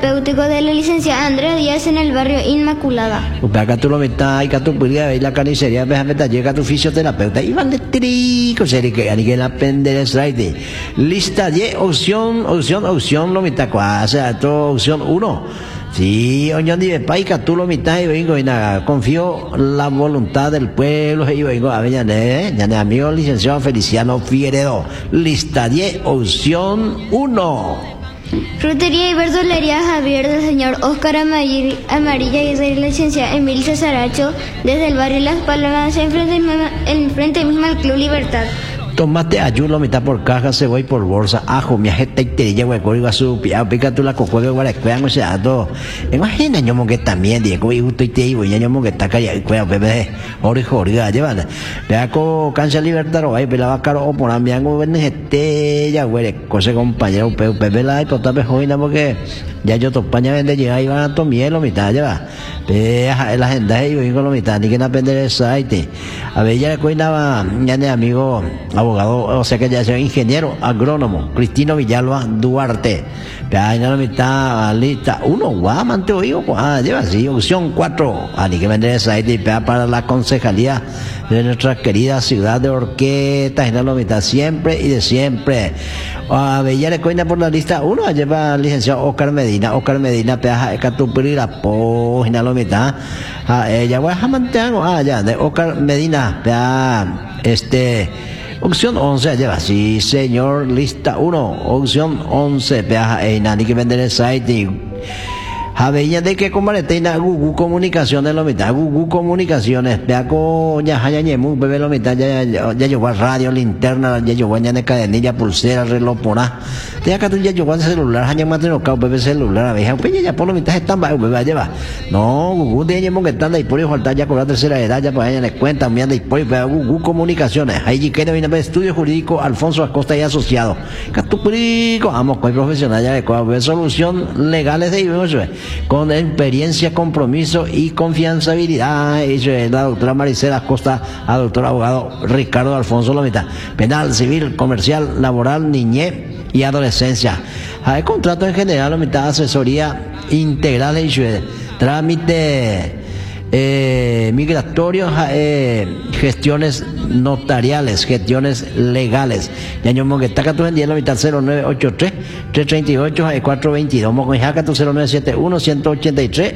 terapéutico de la licenciada Andrea Díaz en el barrio Inmaculada. Acá tú lo metas, y acá tú podrías la carnicería, déjame llega tu fisioterapeuta, y van de trico, sería que la pendencia, lista de opción, lo metas, o sea, opción 1. Sí, oñón de paica, tú lo mitad y vengo y nada, confío la voluntad del pueblo y vengo a ver, ya amigo licenciado Feliciano Figueredo, lista 10, opción 1. Frutería y verdulería Javier del señor Oscar Amarilla y de la licenciada Emil Cesaracho desde el barrio Las Palmas enfrente mismo al Club Libertad. Tomate ayuno, mitad por caja, cebolla por bolsa, ajo, miajeta y terilla, hueco, a su pia, pica tú la cojuega, guaracuean, o sea, todo. Imagina, ñomo que también, Diego, y justo y te digo, ñomo que está callado, cuea, bebé, orijo, llevan. Vea, cancha libertad, o ahí, pelaba caro, o por ambiango, venejete, ya, güey, cosa compañero, bebé, la, y potape, joina, porque ya yo topaña vende, llega, y van a tomar lo mitad, lleva. Vea, la agenda, y vengo lo mitad, ni que no aprender el site. A ver, ya le cuidaba, ya de amigo, abogado, o sea que ya sea ingeniero agrónomo, Cristino Villalba Duarte. Ya en la mitad, lista 1, guamante oigo, lleva así, opción 4, ni que vender esa idea para la concejalía de nuestra querida ciudad de Orqueta, en la mitad, siempre y de siempre. A ver, ya le cuenta por la lista 1, lleva el licenciado Oscar Medina, peaja, Ecatupiri, la página la mitad. Ya voy a mantener, ya, de Oscar Medina, opción 11 lleva, sí señor, lista 1, opción 11, peaja, ni que vender el site. Javeña de que combareteina Gugu Comunicaciones lo mitad, Gugu Comunicaciones, peaco ya ñemu, bebé lo mitad, ya llevó radio, linterna, ya llevó ñane cadenilla, pulsera, reloj porá. Te acá tú ya llevó celular, ya más de no cau, bebé celular, a ver, pues ya por lo mitad están bebé lleva. No, Gugu de ñemu que están ahí por hijo falta ya con la tercera edad, ya pues allá les cuenta, me anda y por Gugu Comunicaciones, ahí que viene estudio jurídico Alfonso Acosta y asociado. Catupurico, vamos con el profesional ya de solución legales de con experiencia, compromiso y confianzabilidad. La doctora Maricela Acosta, al doctor abogado Ricardo Alfonso Lomita. Penal, civil, comercial, laboral, niñez y adolescencia. Hay contrato en general, Lomita, asesoría integral y trámite migratorios, gestiones notariales, gestiones legales. Ya yo que está tu vendía la mitad 0983 338 422. Mo con jaca tu 0971 183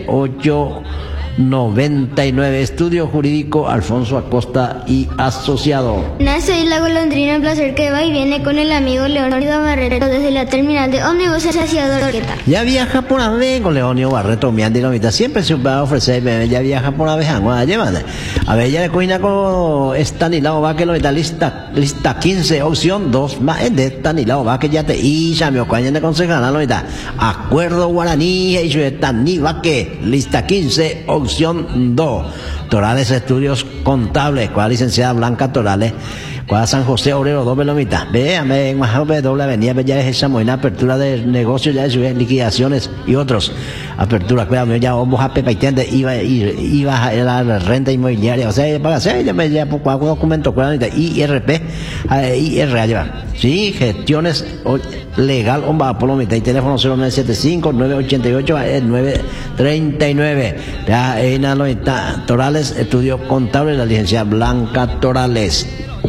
899. Estudio jurídico Alfonso Acosta y asociado. Nace y la golondrina, un placer que va y viene con el amigo Leonardo Barreto desde la terminal de ómnibus hacia Orqueta. Ya viaja por una vez con Leonardo Barreto, mi andilomita. Siempre se va a ofrecer, ya viaja por una vez, llevan. A ver, ya le coina con Estanislao Vázquez, lista 15, opción 2, más de Estanislao Vázquez, ya te ya me ocañan de concejal, acuerdo guaraní, y Estanislao Vázquez, lista 15, opción 2. Torales Estudios Contables, con la licenciada Blanca Torales, con la San José Obrero 2 Belomita. Véame, en Major doble avenida, ya es esa buena apertura de negocios, ya es liquidaciones y otros. Apertura, cuidado, ya vamos a Pepa y Tiende, iba a la renta inmobiliaria, o sea, para hacer, ya por cuál documento, IRP, IRA, lleva. Sí, gestiones legal, por lo mitad, y teléfono 0975 988 939. Ya, en la Torales Estudio Contable, la licenciada Blanca Torales.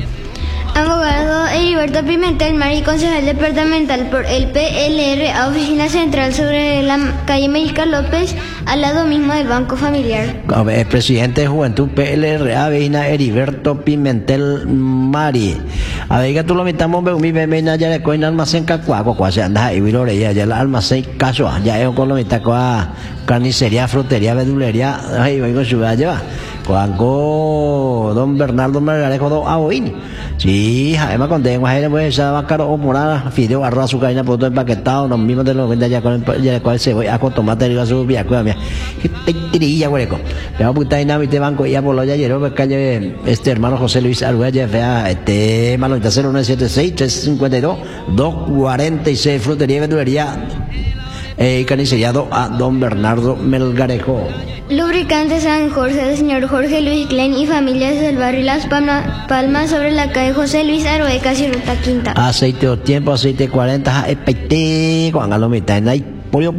Abogado Heriberto Pimentel Mari, concejal departamental por el PLRA, oficina central sobre la calle México López, al lado mismo del Banco Familiar. Presidente de Juventud PLRA, vecina Heriberto Pimentel Mari. A ver, que tú lo metamos, mi bebé, ya le coin almacén cacuaco, se anda y vilore, ya el almacén caso, ya es con lo mitad carnicería, frutería, verdulería, ahí vengo ciudad, lleva. Cuando don Bernardo Margarejo do Aoín. Sí, además cuando tengo a él, pues ya va caro o morada, fideo, arroz, azúcar, y producto empaquetado, los mismos de los vende ya con el cebolla, ajo, tomate, riba, su vía, cuidado, que te tirilla, hueco. Pero puta, y nada, y te banco, y ya por lo ya ayer, calle, hermano José Luis Arguella, vea, malo, 0976 352 246, frutería, verdulería, carniceriado a don Bernardo Melgarejo. Lubricante San Jorge del señor Jorge Luis Klein y familias del barrio Las Palmas sobre la calle José Luis Aroe, casi ruta quinta. Aceite o tiempo, aceite 40, con la mitad,